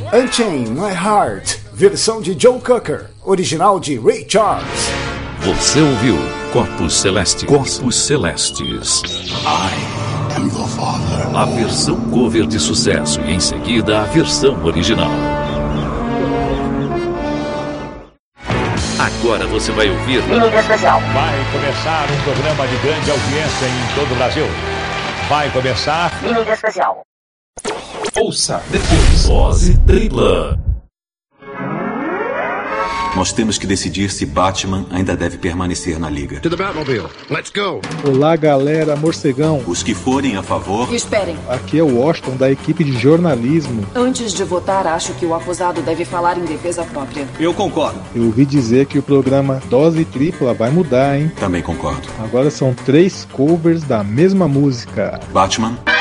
Unchain My Heart, versão de Joe Cocker, original de Ray Charles. Você ouviu Corpos Celestes. Corpos Celestes. I am your father. A versão cover de sucesso e em seguida a versão original. Agora você vai ouvir Mídia Especial. Vai começar um programa de grande audiência em todo o Brasil. Vai começar Mídia Especial. Ouça depois. Dose tripla. Nós temos que decidir se Batman ainda deve permanecer na Liga. To the Batmobile. Let's go. Olá, galera, morcegão. Os que forem a favor... Esperem. Aqui é o Washington, da equipe de jornalismo. Antes de votar, acho que o acusado deve falar em defesa própria. Eu concordo. Eu ouvi dizer que o programa Dose Tripla vai mudar, hein? Também concordo. Agora são 3 covers da mesma música. Batman...